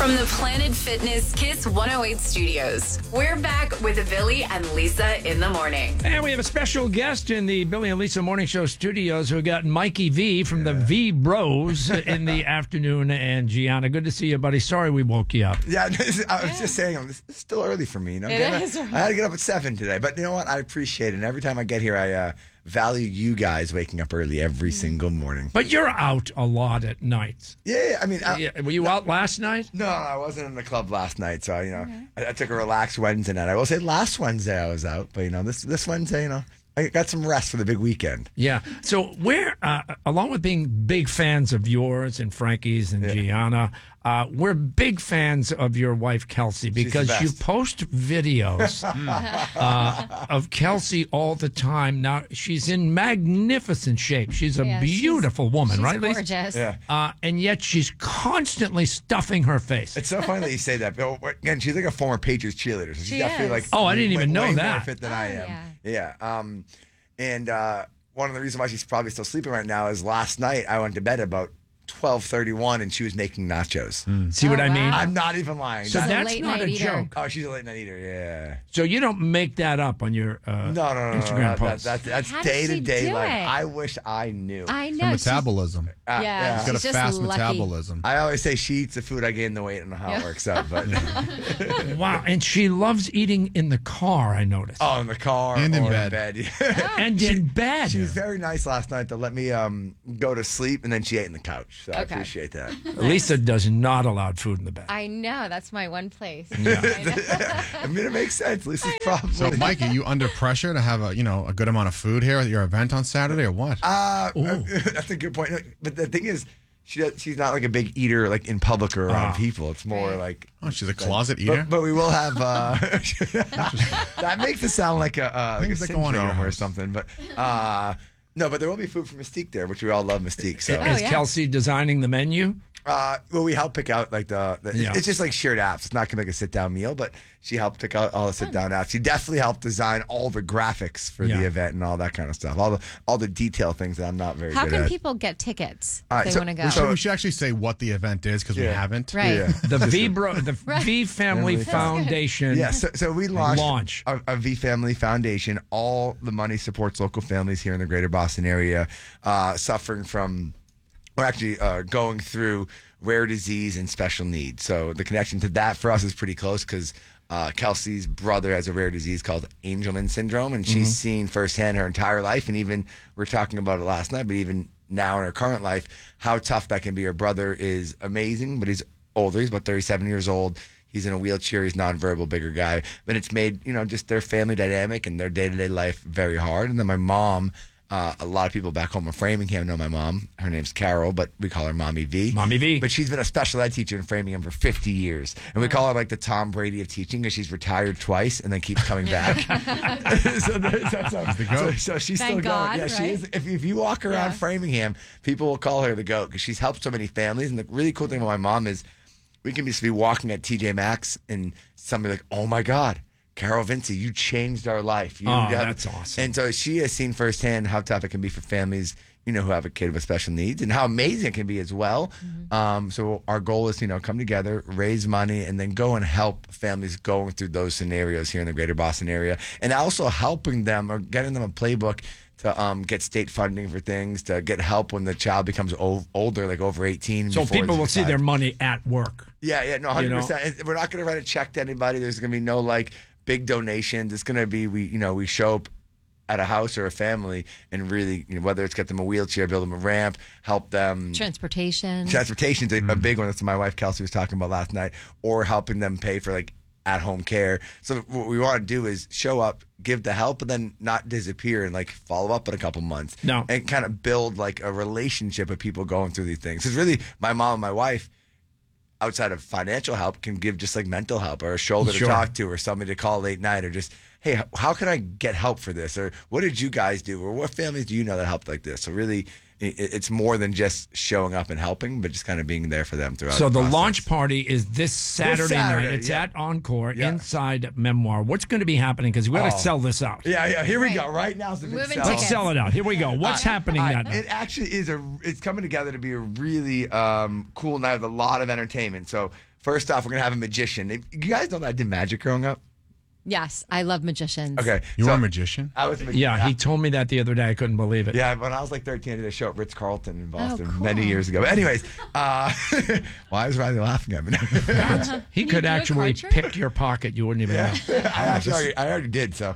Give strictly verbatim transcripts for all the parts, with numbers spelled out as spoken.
From the Planet Fitness Kiss one oh eight studios, we're back with Billy and Lisa in the morning. And we have a special guest in the Billy and Lisa Morning Show studios. We've got Mikey V from the V Bros in the afternoon. And Gianna, good to see you, buddy. Sorry we woke you up. Yeah, I was just saying, this is still early for me. You know? It Gonna, is. I had to get up at seven today. But you know what? I appreciate it. And every time I get here, I uh, value you guys waking up early every single morning. But you're out a lot at nights. Yeah, I mean... I, Yeah, were you out last night? No, I wasn't in the club last night, so you know, I, I took a relaxed Wednesday night. I will say last Wednesday I was out, but you know, this this Wednesday, you know, I got some rest for the big weekend. Yeah. So we're, uh, along with being big fans of yours and Frankie's and Yeah. Gianna, uh, we're big fans of your wife, Kelsey, because the you best. post videos uh, of Kelsey all the time. Now, she's in magnificent shape. She's a Yeah, she's- beautiful woman, she's right, Lisa? gorgeous. Yeah. Uh, and yet she's constantly stuffing her face. It's so funny that you say that. But again, she's like a former Patriots cheerleader, so she's She definitely is. like Oh, I didn't even way- know way that. more fit than I Oh, am. Yeah. Um, and uh, one of the reasons why she's probably still sleeping right now is last night I went to bed about twelve thirty-one and she was making nachos. See what Oh, I mean? wow. I'm not even lying. So She's a that's late not night a eater. joke. Oh, she's a late night eater. Yeah. So you don't make that up on your uh, No, no, no, no. Instagram no, that, posts. that, that's How does day to she day do life. it? I wish I knew. I Her know. she's- metabolism. Uh, Yeah, She's got a She's just fast lucky. metabolism. I always say she eats the food, I gain the weight, and how it Yeah. works out. But Wow, and she loves eating in the car, I noticed. oh, in the car And in or bed. Yeah. and in bed. She was very nice last night to let me um, go to sleep, and then she ate in the couch. So I Okay. appreciate that. Lisa does not allow food in the bed. I know. That's my one place. I I mean, it makes sense. Lisa's probably. So, Mike, are you under pressure to have a you know a good amount of food here at your event on Saturday, or what? Uh, that's a good point. But the thing is, she does, she's not like a big eater, like in public or around Ah. people. It's more Right. like. Oh, she's a closet eater. But, but we will have. Uh, that makes it sound like a uh, like a Things that go on at your syndrome or house. something. But uh, no, but there will be food from Mystique there, which we all love Mystique. So. Is yeah. Kelsey designing the menu? Uh, well, we help pick out like the, the Yeah. it's just like shared apps. It's not gonna like a sit down meal, but she helped pick out all the sit down apps. She definitely helped design all the graphics for Yeah. the event and all that kind of stuff. All the all the detail things that I'm not very How good can at. people get tickets All right, if they so- want to go? we, should, so- we should actually say what the event is because we Yeah. haven't. Right. Yeah. The V Bro, the V Family Family Foundation. Yeah, so, so we launched Launch. A, a V Family Foundation. All the money supports local families here in the greater Boston area uh, suffering from, or actually uh, going through rare disease and special needs. So the connection to that for us is pretty close because uh, Kelsey's brother has a rare disease called Angelman syndrome, and she's seen firsthand her entire life. And even we were talking about it last night, but even now in her current life, how tough that can be. Her brother is amazing, but he's older. He's about thirty-seven years old. He's in a wheelchair. He's nonverbal, bigger guy. But it's made, you know, just their family dynamic and their day-to-day life very hard. And then my mom, uh, a lot of people back home in Framingham know my mom. Her name's Carol, but we call her Mommy V. Mommy V. But she's been a special ed teacher in Framingham for fifty years. And we call her like the Tom Brady of teaching because she's retired twice and then keeps coming back. so, there's- that's how- The goat. so, so she's Thank still God, going. Yeah, she right? is. If, if you walk around Yeah. Framingham, people will call her the goat because she's helped so many families. And the really cool thing about my mom is we can just be walking at T J Maxx and somebody like, oh my God, Carol Vinci, you changed our life. You Oh, have- that's awesome. And so she has seen firsthand how tough it can be for families, you know, who have a kid with special needs and how amazing it can be as well. Mm-hmm. Um, so our goal is, you know, come together, raise money, and then go and help families going through those scenarios here in the greater Boston area. And also helping them or getting them a playbook to um, get state funding for things, to get help when the child becomes o- older, like over eighteen. So before people they're will see five. their money at work. Yeah, yeah, no, one hundred percent. And we're not going to write a check to anybody. There's going to be no like big donations. It's going to be we, you know, we show up at a house or a family and really, you know, whether it's get them a wheelchair, build them a ramp, help them. Transportation. Transportation's a, a big one. That's what my wife Kelsey was talking about last night, or helping them pay for like at-home care. So what we want to do is show up, give the help, but then not disappear and like follow up in a couple months. No. And kind of build like a relationship with people going through these things. Because really, my mom and my wife, outside of financial help, can give just like mental help or a shoulder Sure. to talk to or somebody to call late night or just, hey, h- how can I get help for this? Or what did you guys do? Or what families do you know that helped like this? So really, i- it's more than just showing up and helping, but just kind of being there for them throughout So the process. launch party is this Saturday, night. Saturday, It's yeah. at Encore Yeah. inside Memoir. What's going to be happening? Because we got to Oh. sell this out. Yeah, yeah. Here we Right. go. Right now's the big Moving sell. Let's tickets. sell it out. Here we go. What's Uh, happening uh, that night? It actually is a. It's coming together to be a really um, cool night with a lot of entertainment. So first off, we're gonna have a magician. You guys know that I did magic growing up. Yes, I love magicians. Okay, You so were a magician? I was. A mag- Yeah, he told me that the other day. I couldn't believe it. Yeah, when I was like thirteen, I did a show at Ritz Carlton in Boston cool. many years ago. But anyways, uh, why is Riley laughing at me? He you could do a actually card trick? pick your pocket. You wouldn't even know. I actually already, I already did so.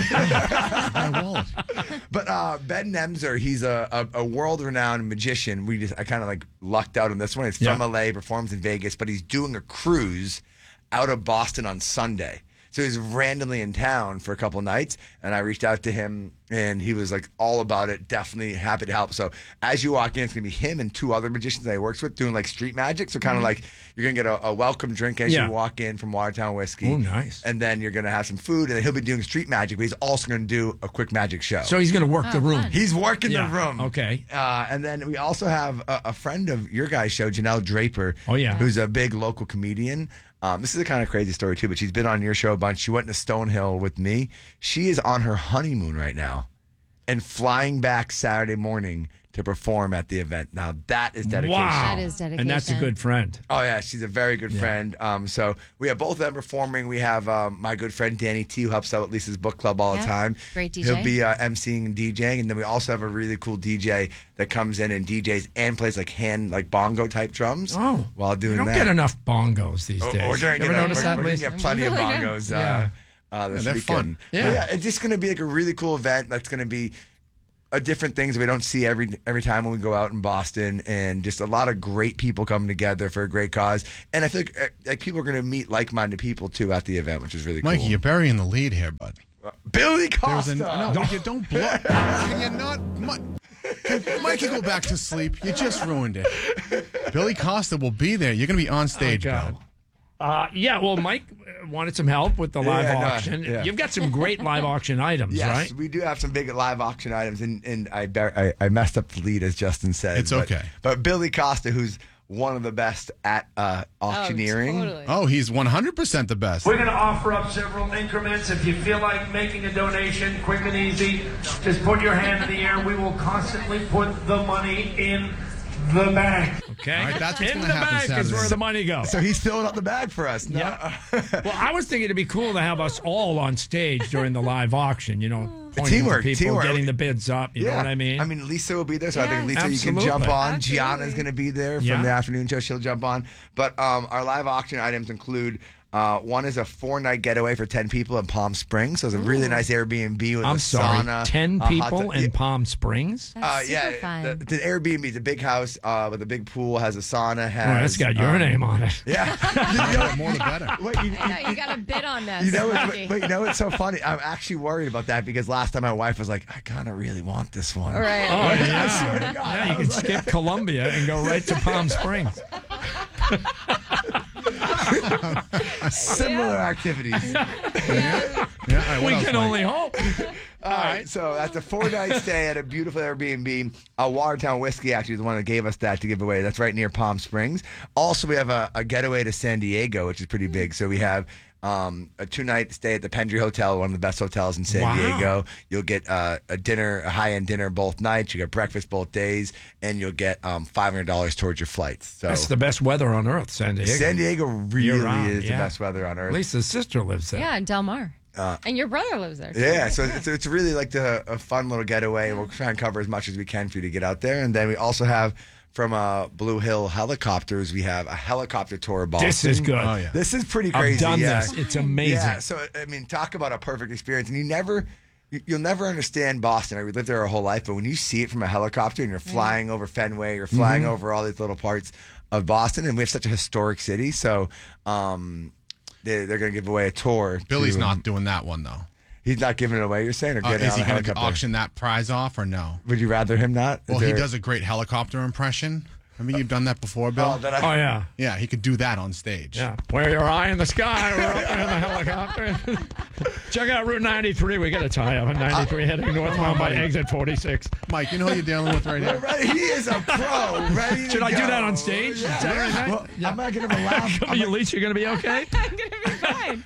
My wallet. But uh, Ben Nemzer, he's a, a, a world-renowned magician. We just I kind of like lucked out on this one. He's from Yeah. L A, performs in Vegas, but he's doing a cruise out of Boston on Sunday. So he's randomly in town for a couple of nights, and I reached out to him, and he was like all about it. Definitely happy to help. So as you walk in, it's gonna be him and two other magicians that he works with doing like street magic. So kind of like you're gonna get a, a welcome drink as Yeah. you walk in from Watertown Whiskey. Oh, nice. And then you're gonna have some food, and then he'll be doing street magic, but he's also gonna do a quick magic show. So he's going to work the room. fun. He's working Yeah, the room. okay. Uh, and then we also have a, a friend of your guys' show, Janelle Draper. Oh, yeah. Who's a big local comedian. Um, this is a kind of crazy story, too, but she's been on your show a bunch. She went to Stonehill with me. She is on her honeymoon right now and flying back Saturday morning to perform at the event. Now, that is dedication. Wow. That is And that's a dedication. good friend. Oh yeah, she's a very good friend. Um, so we have both of them performing. We have um, my good friend Danny T, who helps out at Lisa's book club all Yeah, the time. great D J. He'll be uh, emceeing and DJing, and then we also have a really cool D J that comes in and D Js and plays like hand like bongo type drums. Oh. while doing You don't that. get enough bongos these Oh, days. We're gonna You get, ever a- notice we're, that, we're gonna Lisa? get plenty of Really bongos. Uh, Yeah. uh, this Yeah, they're weekend. fun. But Yeah. yeah, it's just gonna be like a really cool event. That's gonna be a different things we don't see every every time when we go out in Boston, and just a lot of great people coming together for a great cause. And I feel like, uh, like people are going to meet like-minded people too at the event, which is really Mikey, cool. you're burying the lead here, bud. Billy There's Costa. an, no, don't, you don't blow. Can you not? Mi- Can Mikey go back to sleep? You just ruined it. Billy Costa will be there. You're going to be on stage, Oh, God. Bill. Uh, yeah, well, Mike uh, wanted some help with the live Yeah, no, auction. yeah. You've got some great live auction items, Yes, right? we do have some big live auction items, and, and I, bar- I I messed up the lead as Justin said. It's but- okay. But Billy Costa, who's one of the best at uh, auctioneering. totally. Oh, he's one hundred percent the best. We're going to offer up several increments. If you feel like making a donation, quick and easy, just put your hand in the air. We will constantly put the money in the bank. Okay. All right, that's what's In gonna the happen bank is Saturday. where the money goes. So he's filling up the bag for us. No. Yeah. Well, I was thinking it'd be cool to have us all on stage during the live auction, you know, pointing Teamwork, to people, teamwork. getting the bids up. You know what I mean? I mean, Lisa will be there, so I Yeah. think Lisa, you Absolutely. can jump on. Absolutely. Gianna's going to be there from Yeah. the afternoon show. She'll jump on. But um, our live auction items include uh, one is a four night getaway for ten people in Palm Springs. So it's a really nice Airbnb with I'm a sorry, sauna. ten a hot people tub. in Yeah. Palm Springs? That's Uh, super yeah, fun. the, the Airbnb is a big house uh, with a big pool, has a sauna, has. Oh, that's got your um, name on it. Yeah. The more the better. Wait, you, I know, you got to bid on this. You know, Mikey. wait, wait, you know, it's so funny. I'm actually worried about that because last time my wife was like, I kind of really want this one. All right. Oh, I swear to yeah. God, Yeah, I you can was like- skip Columbia and go right to Palm Springs. Similar activities. Yeah, all right, what We else, can Mike? only hope. All right, so that's a four night stay at a beautiful Airbnb. Uh, Watertown Whiskey actually is the one that gave us that to give away. That's right near Palm Springs. Also, we have a, a getaway to San Diego, which is pretty big. So we have um, a two night stay at the Pendry Hotel, one of the best hotels in San Wow. Diego. You'll get uh, a dinner, a high end dinner both nights. You get breakfast both days, and you'll get um, five hundred dollars towards your flights. So That's the best weather on earth, San Diego. San Diego really Year-round, is yeah. the best weather on earth. Lisa's sister lives there. Yeah, in Del Mar. and your brother lives there. Yeah, so it's, it's really like the, a fun little getaway. We'll try and cover as much as we can for you to get out there. And then we also have from uh, Blue Hill Helicopters, we have a helicopter tour of Boston. This is good. Oh, yeah. This is pretty crazy. I've done yeah. this. It's amazing. Yeah, so I mean, talk about a perfect experience. And you never, you- you'll never understand Boston. I mean, we lived there our whole life, but when you see it from a helicopter and you're flying over Fenway, you're flying Mm-hmm. over all these little parts of Boston, and we have such a historic city, so um, they, they're going to give away a tour. Billy's to- not doing that one though. He's not giving it away. You're saying, or Uh, getting is on he a going to helicopter? auction that prize off or no? Would you rather him not? Is Well, he there- does a great helicopter impression. I mean, you've done that before, Bill. Oh, that I, Oh, yeah. Yeah, he could do that on stage. Yeah. Where you're high in the sky, we're up there in the helicopter. Check out Route ninety-three. We got a tie up on ninety-three heading northbound by exit forty-six. Mike, you know who you're dealing with right We're here? ready. He is a pro. Ready to Should I do go. that on stage? Yeah. Saturday night? Well, I'm not going to allow. Come on, you least, you're going to be okay? I'm gonna be fine.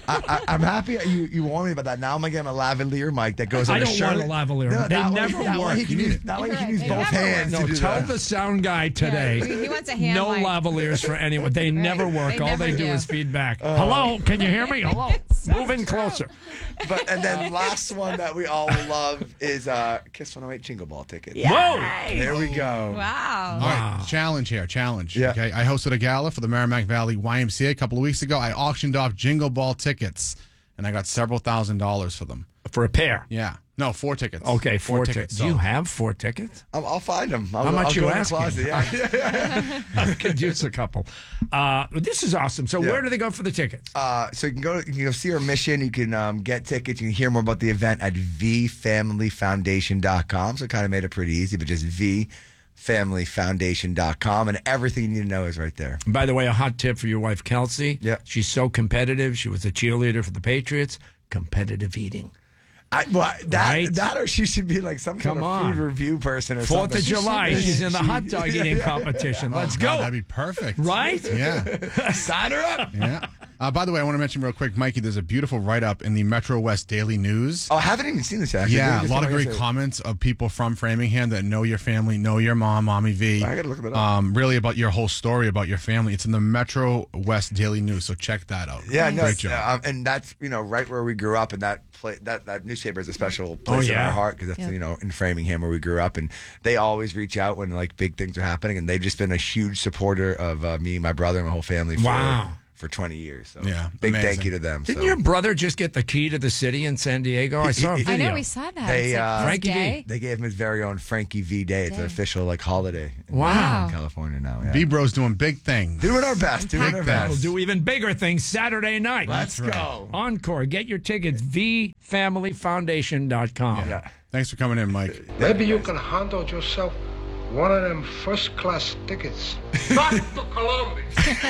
I, I, I'm happy you, you warned me about that. Now I'm going to get him a lavalier mic that goes on I a don't shirt. want a lavalier. No, They that never way, that work. Way he can You use, need- that way he can Right, use they both never hands No, to do tell that. the sound guy today. he he wants a hand No mic. lavaliers for anyone. They never work. They All never they do do. is feedback. Hello, can you hear me? Hello. Move in closer. But and then last one that we all love is uh, Kiss one oh eight Jingle Ball tickets. Whoa. There we go. Wow. All right, challenge here, challenge. Yeah. Okay, I hosted a gala for the Merrimack Valley Y M C A a couple of weeks ago. I auctioned off Jingle Ball tickets, and I got several thousand dollars for them. For a pair. Yeah, no, four tickets. Okay, four, tickets. Do you so- have four tickets? I'll, I'll find them. I'll, How much I'll you go in the asking? closet. Yeah. I could use a couple. Uh, this is awesome. So Yeah. where do they go for the tickets? Uh, so you can go. You can go see our mission. You can um, get tickets. You can hear more about the event at v family foundation dot com. So it kind of made it pretty easy, but just v family foundation dot com, and everything you need to know is right there. By the way, a hot tip for your wife, Kelsey. Yeah. She's so competitive. She was a cheerleader for the Patriots. Competitive eating. I, well, that Right? that or she should be like some Come kind of on. food review person or Fourth something. of July. She's in the hot dog eating Yeah. competition. Oh, Let's God, go. That'd be perfect. Right? Yeah. Sign her up. Yeah. Uh, by the way, I want to mention real quick, Mikey, there's a beautiful write-up in the Metro West Daily News. Oh, I haven't even seen this yet. Actually. Yeah, a Just lot of like I great said. comments of people from Framingham that know your family, know your mom, Mommy V. I gotta look that up. Um, really about your whole story about your family. It's in the Metro West Daily News, so check that out. Yeah, no, great it's, job. uh, um, and that's you know right where we grew up, and that play, that that newspaper is a special place Oh, yeah. in our heart because that's you know in Framingham where we grew up, and they always reach out when like big things are happening, and they've just been a huge supporter of uh, me, my brother, and my whole family. For, Wow. For twenty years. So Yeah, big amazing. thank you to them. Didn't so. your brother just get the key to the city in San Diego? I saw a He- he- video. I know we saw that. They, It's like uh, his Frankie V. day. They gave him his very own Frankie V Day. It's an Day. official like holiday. In, Wow. in California now. Yeah. V-Bro's doing big things. Doing our best. Doing our We'll best. do even bigger things Saturday night. Let's go. Encore. Get your tickets, v family foundation dot com. Yeah. Thanks for coming in, Mike. Maybe you can handle yourself one of them first class tickets. Back to Colombia.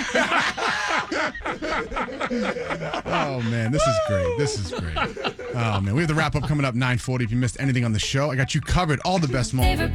Oh, man, this is great. This is great. Oh, man, we have the wrap-up coming up nine forty. If you missed anything on the show, I got you covered. All the best moments.